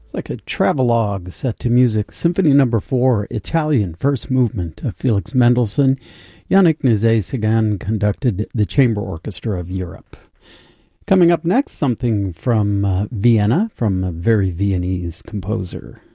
It's like a travelogue set to music. Symphony Number 4, Italian First Movement of Felix Mendelssohn. Yannick Nézet-Séguin conducted the Chamber Orchestra of Europe. Coming up next, something from Vienna, from a very Viennese composer.